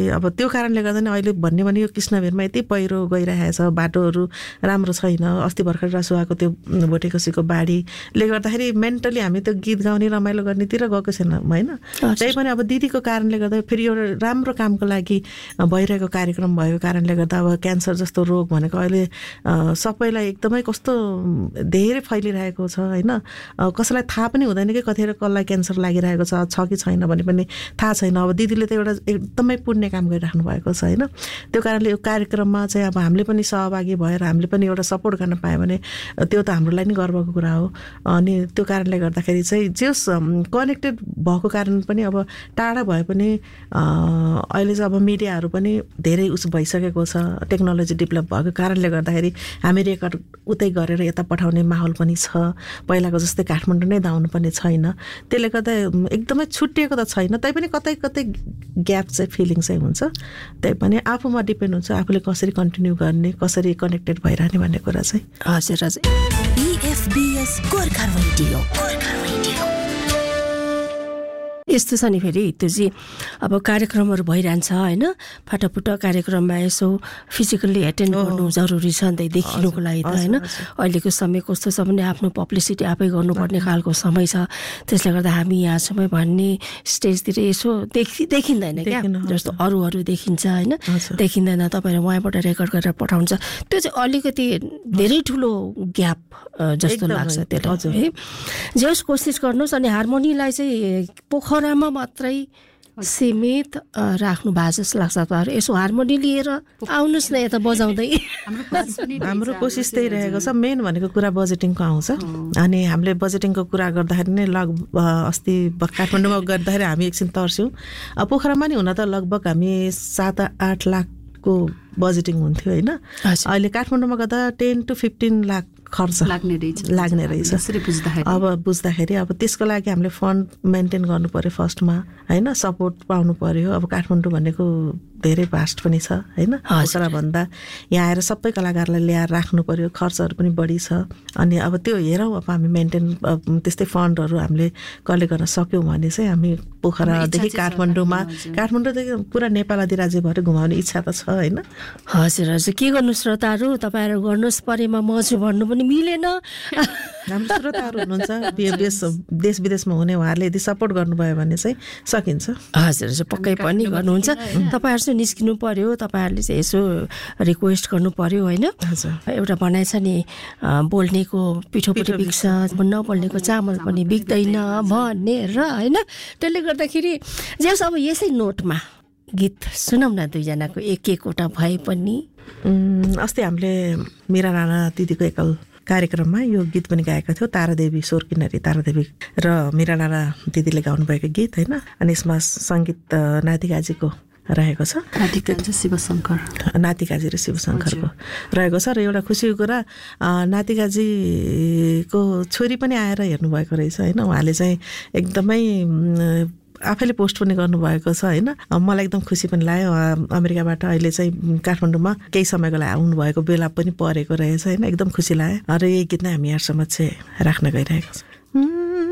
अब त्यो कारणले गर्दा नि अहिले भन्ने यो कृष्णभिरमा यति पहिरो गइरहेको छ, बाटोहरू राम्रो छैन, अस्ति भर्खर रसुवाको त्यो भोटेकोसीको बाढीले गर्दाखेरि मेन्टली हामी त्यो गीत गाउने रमाइलो गर्नेतिर गएको छैनौँ होइन। त्यही पनि अब दिदीको कारणले गर्दा फेरि एउटा राम्रो कामको लागि भइरहेको कार्यक्रम भएको कारणले गर्दा अब क्यान्सर जस्तो रोग भनेको अहिले सबैलाई एकदमै कस्तो धेरै फैलिरहेको छ होइन। कसैलाई थाहा पनि हुँदैन कि कतिखेर कसलाई क्यान्सर लागिरहेको छ कि छैन भने पनि थाहा छैन। अब दिदीले त एउटा एकदमै पुण्य काम गरिराख्नु भएको छ होइन। त्यो कारणले यो कार्यक्रममा चाहिँ अब हामीले पनि सहभागी भएर हामीले पनि एउटा सपोर्ट गर्न पायो भने त्यो त हाम्रो लागि नै गर्वको कुरा हो। अनि त्यो कारणले गर्दाखेरि चाहिँ जस कनेक्टेड भएको कारण पनि अब टाढा भए पनि अहिले चाहिँ अब मिडियाहरू पनि धेरै भइसकेको छ, टेक्नोलोजी डेभलप भएको कारणले गर्दाखेरि हामी रेकर्ड उतै गरेर यता पठाउने माहौल पनि छ। पहिलाको जस्तै काठमाडौँ नै धाउनुपर्ने छैन। त्यसले गर्दा एकदमै छुट्टिएको त छैन, तैपनि कतै कतै ग्याप चाहिँ फिलिङ चाहिँ हुन्छ। त्यही पनि आफूमा डिपेन्ड हुन्छ आफूले कसरी कन्टिन्यू गर्ने, कसरी कनेक्टेड भइरहने भन्ने कुरा चाहिँ। हजुर हजुर। EFBS Gorkha radio. यस्तो छ नि फेरि त्यो चाहिँ अब कार्यक्रमहरू भइरहन्छ होइन, फाटाफुट कार्यक्रममा यसो फिजिकल्ली एटेन्ड गर्नु जरुरी छ नि त देखिनुको लागि त होइन। अहिलेको समय कस्तो छ भने आफ्नो पब्लिसिटी आफै गर्नुपर्ने खालको समय छ। त्यसले गर्दा हामी यहाँसम्म भन्ने स्टेजतिर यसो देखिँदैन क्या, जस्तो अरूहरू देखिन्छ होइन, देखिँदैन। तपाईँहरू उहाँबाट रेकर्ड गरेर पठाउँछ, त्यो चाहिँ अलिकति धेरै ठुलो ग्याप जस्तो लाग्छ त्यसलाई है। जस कोसिस गर्नुहोस्। अनि हार्मोनीलाई चाहिँ पोखरामा मात्रै सीमित राख्नु भएको जस्तो लाग्छ तपाईँहरू। यसो हार्मोनी लिएर आउनुहोस् न यता बजाउँदै। हाम्रो कोसिस त्यही रहेको छ। मेन भनेको कुरा बजेटिङको आउँछ। अनि हामीले बजेटिङको कुरा गर्दाखेरि नै अस्ति काठमाडौँमा गर्दाखेरि हामी एकछिन तर्स्यौँ। पोखरामा नि हुन त लगभग हामी 7-8 लाखको बजेटिङ हुन्थ्यो होइन। अहिले काठमाडौँमा गर्दा 10 to 15 लाख खर्च लाग्ने रहेछ। अब बुझ्दाखेरि अब त्यसको लागि हामीले फन्ड मेन्टेन गर्नु पर्यो फर्स्टमा होइन, सपोर्ट पाउनु पर्यो। अब काठमाडौँ भनेको धेरै भास्ट पनि छ होइन। पोखरा भन्दा यहाँ आएर सबै कलाकारलाई ल्याएर राख्नु पर्यो, खर्चहरू पनि बढी छ। अनि अब त्यो हेरौँ अब हामी मेन्टेन त्यस्तै फन्डहरू हामीले कलेक्ट गर्न सक्यौँ भने चाहिँ हामी पोखरादेखि काठमाडौँदेखि पुरा नेपाल अधिराज्यभर घुमाउने इच्छा त छ होइन। हजुर हजुर। के गर्नु श्रोताहरू, तपाईँहरू गर्नुहोस्, परेमा मजु भन्नु पनि मिलेन। हाम्रो श्रोताहरू हुनुहुन्छ देश विदेशमा हुने, उहाँहरूले यदि सपोर्ट गर्नुभयो भने चाहिँ सकिन्छ। हजुर हजुर, पक्कै पनि गर्नुहुन्छ। तपाईँहरू चाहिँ निस्किनु पर्यो, तपाईँहरूले चाहिँ यसो रिक्वेस्ट गर्नु पर्यो होइन। एउटा भनाइ छ नि, बोल्नेको पिठो पनि बिग्छ, नबोल्नेको चामल पनि बिग्दैन भनेर होइन। त्यसले गर्दाखेरि जस अब यसै नोटमा गीत सुनौँ न दुईजनाको एकवटा भए पनि। अस्ति हामीले मीरा राणा दिदीको एकल कार्यक्रममा यो गीत पनि गाएका थियो, तारादेवी स्वर किन्नरी तारादेवी र मीरा राणा दिदीले गाउनुभएको गीत होइन। अनि यसमा सङ्गीत नातिकाजीको रहेको छ, नातिकाजी र शिवशङ्करको रहेको छ। र एउटा खुसीको कुरा, नातिकाजीको छोरी पनि आएर हेर्नुभएको रहेछ होइन। उहाँले चाहिँ एकदमै आफैले पोस्ट पनि गर्नुभएको छ होइन। मलाई एकदम खुसी पनि लाग्यो। अमेरिकाबाट अहिले चाहिँ काठमाडौँमा केही समयको लागि आउनुभएको बेला पनि परेको रहेछ होइन। एकदम खुसी लाग्यो। र यही गीत नै हामी यहाँसम्म चाहिँ राख्न गइरहेको छ।